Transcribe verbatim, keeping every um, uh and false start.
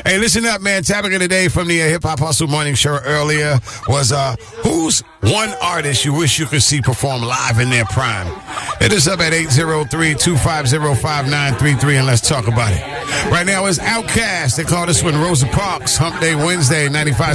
Hey, listen up, man. Topic of the day from the uh, Hip Hop Hustle Morning Show earlier was, uh, who's one artist you wish you could see perform live in their prime? Hit us up at eight zero three, two five zero, five nine three three and let's talk about it. Right now it's Outkast. They call this one Rosa Parks, Hump Day Wednesday, ninety-five